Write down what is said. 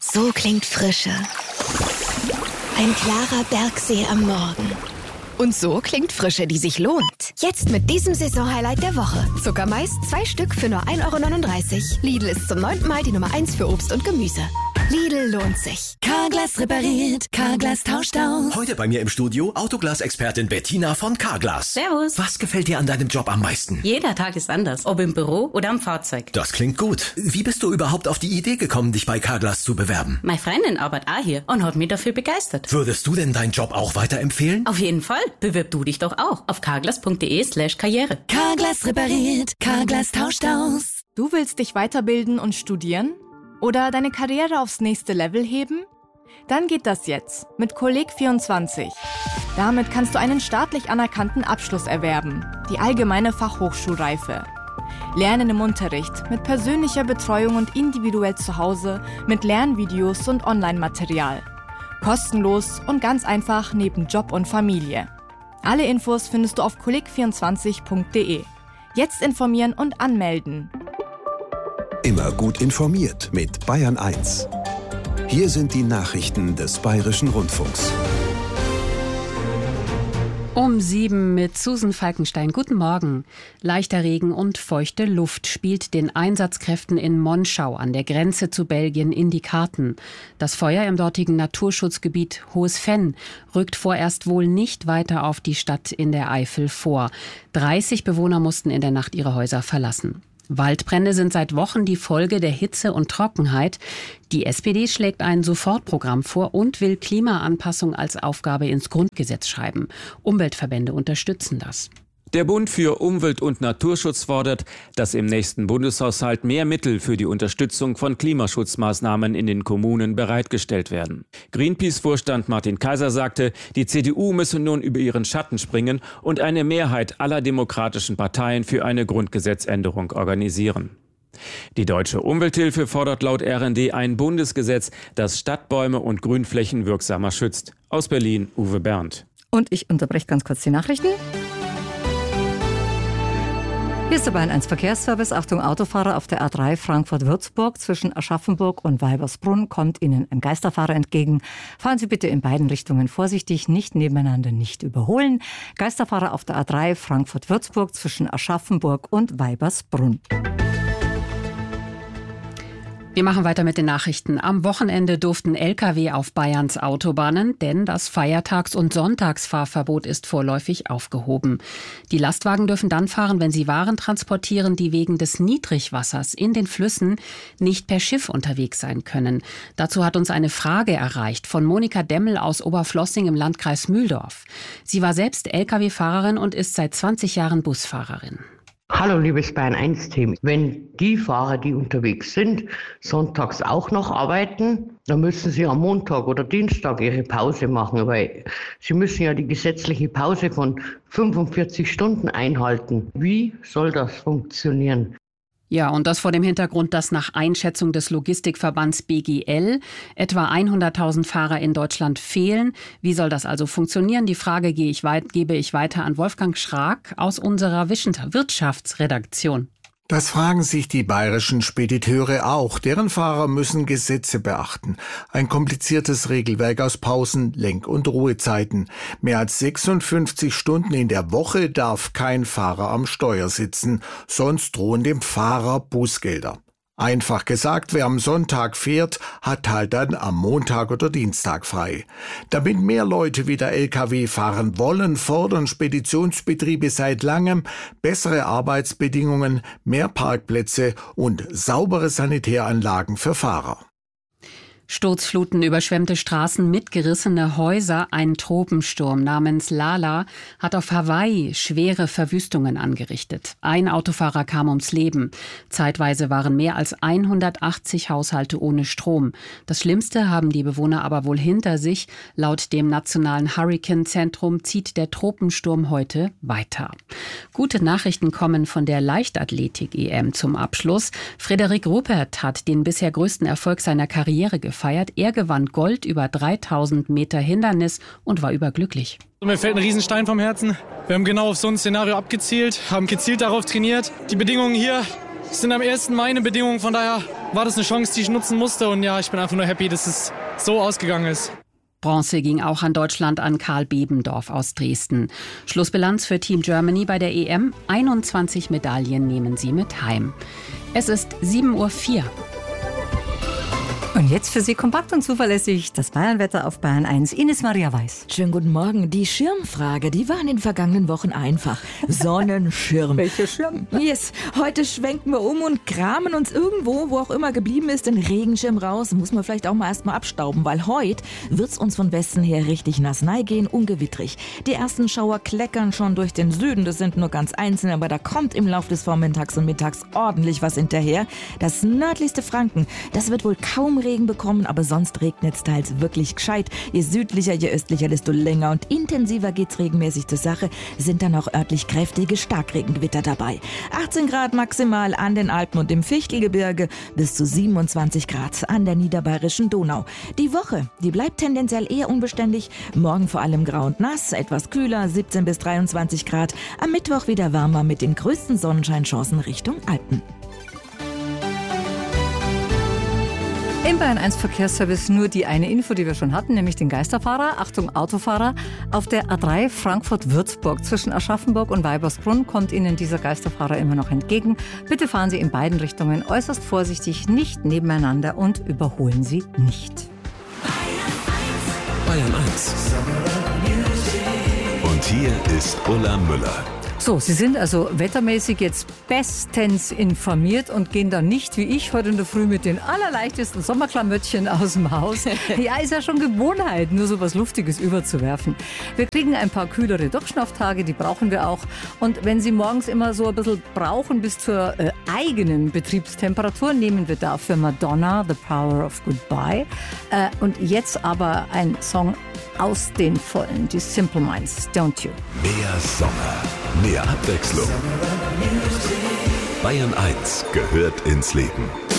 So klingt Frische. Ein klarer Bergsee am Morgen. Und so klingt Frische, die sich lohnt. Jetzt mit diesem Saisonhighlight der Woche. Zuckermais 2 Stück für nur 1,39 €. Lidl ist zum 9. Mal die Nummer 1 für Obst und Gemüse. Lidl lohnt sich. Carglass repariert, Carglass tauscht aus. Heute bei mir im Studio Autoglas-Expertin Bettina von Carglass. Servus. Was gefällt dir an deinem Job am meisten? Jeder Tag ist anders, ob im Büro oder am Fahrzeug. Das klingt gut. Wie bist du überhaupt auf die Idee gekommen, dich bei Carglass zu bewerben? Meine Freundin arbeitet auch hier und hat mich dafür begeistert. Würdest du denn deinen Job auch weiterempfehlen? Auf jeden Fall. Bewirb du dich doch auch auf carglass.de/karriere. Carglass repariert, Carglass tauscht aus. Du willst dich weiterbilden und studieren? Oder deine Karriere aufs nächste Level heben? Dann geht das jetzt mit Kolleg24. Damit kannst du einen staatlich anerkannten Abschluss erwerben, die allgemeine Fachhochschulreife. Lernen im Unterricht, mit persönlicher Betreuung und individuell zu Hause, mit Lernvideos und Online-Material. Kostenlos und ganz einfach neben Job und Familie. Alle Infos findest du auf kolleg24.de. Jetzt informieren und anmelden. Immer gut informiert mit Bayern 1. Hier sind die Nachrichten des Bayerischen Rundfunks. Um 7 mit Susan Falkenstein. Guten Morgen. Leichter Regen und feuchte Luft spielt den Einsatzkräften in Monschau an der Grenze zu Belgien in die Karten. Das Feuer im dortigen Naturschutzgebiet Hohes Venn rückt vorerst wohl nicht weiter auf die Stadt in der Eifel vor. 30 Bewohner mussten in der Nacht ihre Häuser verlassen. Waldbrände sind seit Wochen die Folge der Hitze und Trockenheit. Die SPD schlägt ein Sofortprogramm vor und will Klimaanpassung als Aufgabe ins Grundgesetz schreiben. Umweltverbände unterstützen das. Der Bund für Umwelt und Naturschutz fordert, dass im nächsten Bundeshaushalt mehr Mittel für die Unterstützung von Klimaschutzmaßnahmen in den Kommunen bereitgestellt werden. Greenpeace-Vorstand Martin Kaiser sagte, die CDU müsse nun über ihren Schatten springen und eine Mehrheit aller demokratischen Parteien für eine Grundgesetzänderung organisieren. Die Deutsche Umwelthilfe fordert laut RND ein Bundesgesetz, das Stadtbäume und Grünflächen wirksamer schützt. Aus Berlin, Uwe Berndt. Und ich unterbreche ganz kurz die Nachrichten. Hier ist der Bayern 1 Verkehrsservice. Achtung, Autofahrer auf der A3 Frankfurt-Würzburg zwischen Aschaffenburg und Weibersbrunn kommt Ihnen ein Geisterfahrer entgegen. Fahren Sie bitte in beiden Richtungen vorsichtig, nicht nebeneinander, nicht überholen. Geisterfahrer auf der A3 Frankfurt-Würzburg zwischen Aschaffenburg und Weibersbrunn. Wir machen weiter mit den Nachrichten. Am Wochenende durften Lkw auf Bayerns Autobahnen, denn das Feiertags- und Sonntagsfahrverbot ist vorläufig aufgehoben. Die Lastwagen dürfen dann fahren, wenn sie Waren transportieren, die wegen des Niedrigwassers in den Flüssen nicht per Schiff unterwegs sein können. Dazu hat uns eine Frage erreicht von Monika Demmel aus Oberflossing im Landkreis Mühldorf. Sie war selbst Lkw-Fahrerin und ist seit 20 Jahren Busfahrerin. Hallo liebes Bayern 1-Team. Wenn die Fahrer, die unterwegs sind, sonntags auch noch arbeiten, dann müssen sie am Montag oder Dienstag ihre Pause machen, weil sie müssen ja die gesetzliche Pause von 45 Stunden einhalten. Wie soll das funktionieren? Ja, und das vor dem Hintergrund, dass nach Einschätzung des Logistikverbands BGL etwa 100.000 Fahrer in Deutschland fehlen. Wie soll das also funktionieren? Die Frage gebe ich weiter an Wolfgang Schrag aus unserer Wirtschaftsredaktion. Das fragen sich die bayerischen Spediteure auch. Deren Fahrer müssen Gesetze beachten. Ein kompliziertes Regelwerk aus Pausen, Lenk- und Ruhezeiten. Mehr als 56 Stunden in der Woche darf kein Fahrer am Steuer sitzen. Sonst drohen dem Fahrer Bußgelder. Einfach gesagt, wer am Sonntag fährt, hat halt dann am Montag oder Dienstag frei. Damit mehr Leute wieder Lkw fahren wollen, fordern Speditionsbetriebe seit langem bessere Arbeitsbedingungen, mehr Parkplätze und saubere Sanitäranlagen für Fahrer. Sturzfluten, überschwemmte Straßen, mitgerissene Häuser. Ein Tropensturm namens Lala hat auf Hawaii schwere Verwüstungen angerichtet. Ein Autofahrer kam ums Leben. Zeitweise waren mehr als 180 Haushalte ohne Strom. Das Schlimmste haben die Bewohner aber wohl hinter sich. Laut dem Nationalen Hurricane-Zentrum zieht der Tropensturm heute weiter. Gute Nachrichten kommen von der Leichtathletik-EM zum Abschluss. Frederik Ruppert hat den bisher größten Erfolg seiner Karriere gefeiert. Er gewann Gold über 3000 Meter Hindernis und war überglücklich. Mir fällt ein Riesenstein vom Herzen. Wir haben genau auf so ein Szenario abgezielt, haben gezielt darauf trainiert. Die Bedingungen hier Es sind am 1. Mai eine Bedingung, von daher war das eine Chance, die ich nutzen musste. Und ja, ich bin einfach nur happy, dass es so ausgegangen ist. Bronze ging auch an Deutschland an Karl Bebendorf aus Dresden. Schlussbilanz für Team Germany bei der EM. 21 Medaillen nehmen sie mit heim. Es ist 7:04 Uhr. Und jetzt für Sie kompakt und zuverlässig das Bayernwetter auf Bayern 1. Ines Maria Weiß. Schönen guten Morgen. Die Schirmfrage, die war in den vergangenen Wochen einfach. Sonnenschirm. Welcher Schirm? Yes. Heute schwenken wir um und kramen uns irgendwo, wo auch immer geblieben ist, den Regenschirm raus. Muss man vielleicht auch mal erstmal abstauben, weil heute wird's uns von Westen her richtig nass gehen, ungewittrig. Die ersten Schauer kleckern schon durch den Süden. Das sind nur ganz einzelne, aber da kommt im Laufe des Vormittags und Mittags ordentlich was hinterher. Das nördlichste Franken, das wird wohl kaum Regen bekommen, aber sonst regnet es teils wirklich gescheit. Je südlicher, je östlicher, desto länger und intensiver geht's regenmäßig zur Sache, sind dann auch örtlich kräftige Starkregengewitter dabei. 18 Grad maximal an den Alpen und im Fichtelgebirge, bis zu 27 Grad an der niederbayerischen Donau. Die Woche, die bleibt tendenziell eher unbeständig, morgen vor allem grau und nass, etwas kühler, 17 bis 23 Grad, am Mittwoch wieder wärmer mit den größten Sonnenscheinchancen Richtung Alpen. Im Bayern 1 Verkehrsservice nur die eine Info, die wir schon hatten, nämlich den Geisterfahrer. Achtung, Autofahrer. Auf der A3 Frankfurt-Würzburg zwischen Aschaffenburg und Weibersbrunn kommt Ihnen dieser Geisterfahrer immer noch entgegen. Bitte fahren Sie in beiden Richtungen äußerst vorsichtig, nicht nebeneinander und überholen Sie nicht. Bayern 1. Und hier ist Ulla Müller. So, Sie sind also wettermäßig jetzt bestens informiert und gehen dann nicht wie ich heute in der Früh mit den allerleichtesten Sommerklamöttchen aus dem Haus. Ja, ist ja schon Gewohnheit, nur so was Luftiges überzuwerfen. Wir kriegen ein paar kühlere Durchschnauftage, die brauchen wir auch. Und wenn Sie morgens immer so ein bisschen brauchen bis zur eigenen Betriebstemperatur, nehmen wir dafür Madonna, The Power of Goodbye. Und jetzt aber ein Song aus den Vollen, die Simple Minds, Don't You. Mehr Sommer, mehr Abwechslung. Bayern 1 gehört ins Leben.